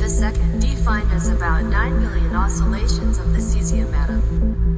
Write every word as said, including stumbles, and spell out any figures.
a second defined as about nine billion oscillations of the cesium atom.